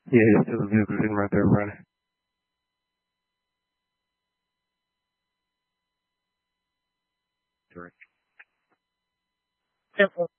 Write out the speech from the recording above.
Yeah, it's still a vehicle sitting right there running. Correct.